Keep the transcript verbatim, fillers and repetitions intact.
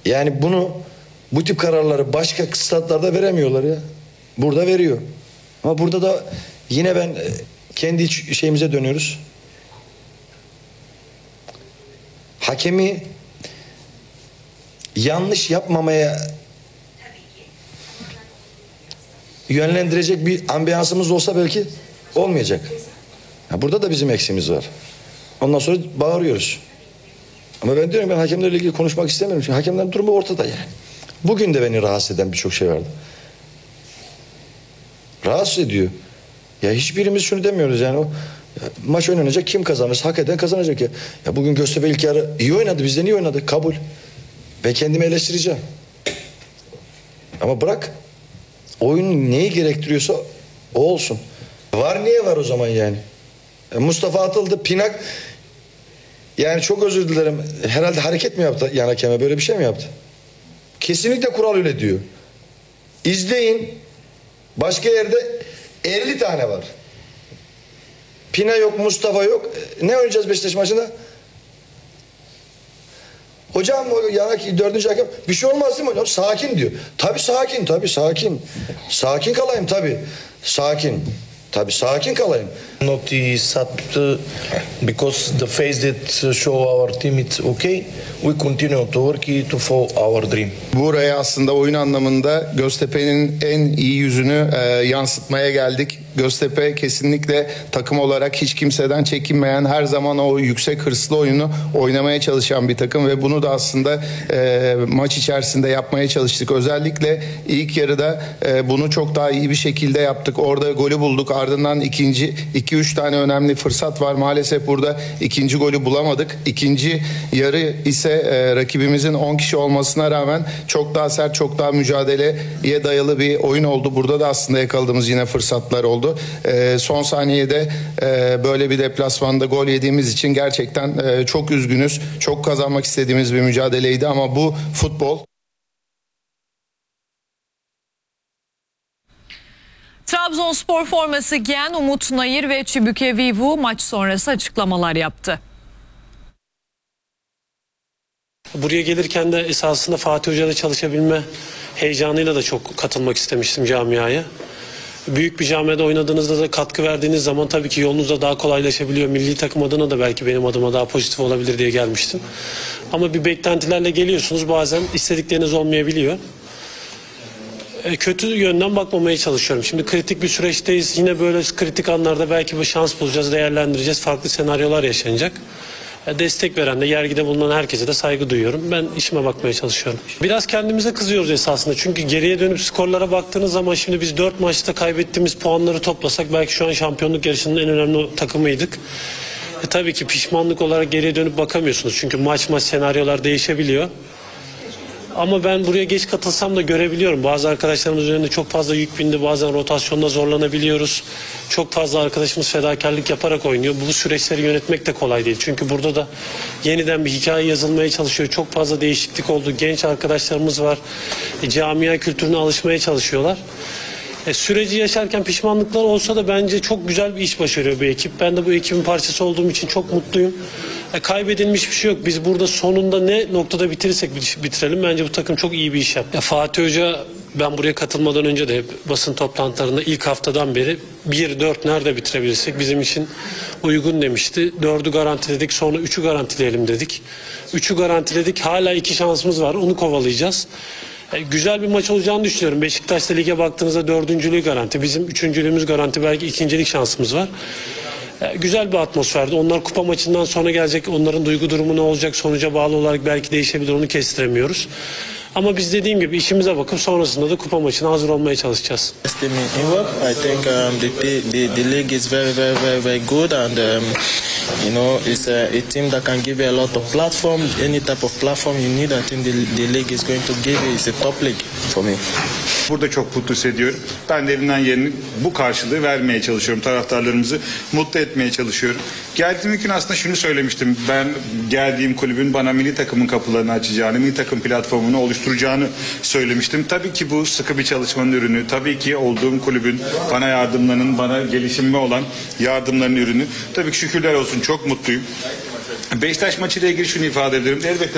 Yani bunu, bu tip kararları başka statlarda veremiyorlar ya. Burada veriyor. Ama burada da yine ben kendi şeyimize dönüyoruz. Hakemi yanlış yapmamaya yönlendirecek bir ambiyansımız olsa belki olmayacak. Ya burada da bizim eksiğimiz var. Ondan sonra bağırıyoruz. Ama ben diyorum, ben hakemlerle ilgili konuşmak istemiyorum. Çünkü hakemlerin durumu ortada yani. Bugün de beni rahatsız eden birçok şey vardı. Rahatsız ediyor. Ya hiçbirimiz şunu demiyoruz yani, o ya, maç oynanacak, kim kazanırsa hak eden kazanacak ya. Ya bugün Göztepe ilk yarı iyi oynadı, bizden iyi oynadı, kabul. Ben kendimi eleştireceğim. Ama bırak, oyun neyi gerektiriyorsa o olsun. Var, niye var o zaman yani? E, Mustafa atıldı, Pinak, yani çok özür dilerim, herhalde hareket mi yaptı yan hakeme, böyle bir şey mi yaptı? Kesinlikle kural öyle diyor. İzleyin, başka yerde elli tane var. Pina yok, Mustafa yok. Ne oynayacağız Beşiktaş maçında? Hocam yana dördüncü hakem, bir şey olmaz değil mi hocam? Sakin diyor. Tabii sakin, tabii sakin. Sakin kalayım tabii. Sakin. Tabii sakin kalayım. Not sad uh, because the face that show our team it's okay. We continue to work to follow our dream. Buraya aslında oyun anlamında Göztepe'nin en iyi yüzünü e, yansıtmaya geldik. Göztepe kesinlikle takım olarak hiç kimseden çekinmeyen, her zaman o yüksek hırslı oyunu oynamaya çalışan bir takım ve bunu da aslında e, maç içerisinde yapmaya çalıştık. Özellikle ilk yarıda e, bunu çok daha iyi bir şekilde yaptık. Orada golü bulduk. Ardından ikinci iki üç tane önemli fırsat var. Maalesef burada ikinci golü bulamadık. İkinci yarı ise e, rakibimizin on kişi olmasına rağmen çok daha sert, çok daha mücadeleye dayalı bir oyun oldu. Burada da aslında yakaladığımız yine fırsatlar oldu. E, son saniyede e, böyle bir deplasmanda gol yediğimiz için gerçekten e, çok üzgünüz. Çok kazanmak istediğimiz bir mücadeleydi ama bu futbol. Trabzonspor forması giyen Umut Nayır ve Çibuke Vivu maç sonrası açıklamalar yaptı. Buraya gelirken de esasında Fatih Hoca'da çalışabilme heyecanıyla da çok katılmak istemiştim camiaya. Büyük bir camiada oynadığınızda da katkı verdiğiniz zaman tabii ki yolunuz da daha kolaylaşabiliyor. Milli takım adına da belki benim adıma daha pozitif olabilir diye gelmiştim. Ama bir beklentilerle geliyorsunuz, bazen istedikleriniz olmayabiliyor. Kötü yönden bakmamaya çalışıyorum. Şimdi kritik bir süreçteyiz. Yine böyle kritik anlarda belki bir şans bulacağız, değerlendireceğiz. Farklı senaryolar yaşanacak. Destek veren de, yergide bulunan herkese de saygı duyuyorum. Ben işime bakmaya çalışıyorum. Biraz kendimize kızıyoruz esasında. Çünkü geriye dönüp skorlara baktığınız zaman şimdi biz dört maçta kaybettiğimiz puanları toplasak belki şu an şampiyonluk yarışının en önemli takımıydık. E tabii ki pişmanlık olarak geriye dönüp bakamıyorsunuz. Çünkü maç maç senaryolar değişebiliyor. Ama ben buraya geç katılsam da görebiliyorum. Bazı arkadaşlarımız üzerinde çok fazla yük bindi. Bazen rotasyonda zorlanabiliyoruz. Çok fazla arkadaşımız fedakarlık yaparak oynuyor. Bu süreçleri yönetmek de kolay değil. Çünkü burada da yeniden bir hikaye yazılmaya çalışıyor. Çok fazla değişiklik oldu. Genç arkadaşlarımız var. E, camia kültürüne alışmaya çalışıyorlar. E, süreci yaşarken pişmanlıklar olsa da bence çok güzel bir iş başarıyor bu ekip. Ben de bu ekibin parçası olduğum için çok mutluyum. E, kaybedilmiş bir şey yok. Biz burada sonunda ne noktada bitirirsek bitirelim. Bence bu takım çok iyi bir iş yaptı. Ya, Fatih Hoca, ben buraya katılmadan önce de hep basın toplantılarında ilk haftadan beri bir dört nerede bitirebilirsek bizim için uygun demişti. dördü garantiledik, sonra üçü garantileyelim dedik. üçü garantiledik, hala iki şansımız var, onu kovalayacağız. E, güzel bir maç olacağını düşünüyorum. Beşiktaş'ta lige baktığınızda dördüncülüğü garanti. Bizim üçüncülüğümüz garanti. Belki ikincilik şansımız var. E, güzel bir atmosferdi. Onlar kupa maçından sonra gelecek. Onların duygu durumu ne olacak? Sonuca bağlı olarak belki değişebilir. Onu kestiremiyoruz. Ama biz dediğim gibi işimize bakıp sonrasında da kupa maçına hazır olmaya çalışacağız. I think um, the, the, the league is very, very, very, very good, and um, you know, it's a, a team that can give you a lot of platform. Any type of platform you need, I think the, the league is going to give you. It's a top league for me. Burada çok mutlu hissediyorum. Ben de elimden gelenin bu karşılığı vermeye çalışıyorum. Taraftarlarımızı mutlu etmeye çalışıyorum. Geldiğim gün aslında şunu söylemiştim. Ben geldiğim kulübün bana milli takımın kapılarını açacağını, milli takım platformunu oluşturacağını söylemiştim. Tabii ki bu sıkı bir çalışmanın ürünü. Tabii ki olduğum kulübün bana yardımlarının, bana gelişimime olan yardımların ürünü. Tabii ki şükürler olsun, çok mutluyum. Beşiktaş maçıyla ilgili şunu ifade ederim. Elbette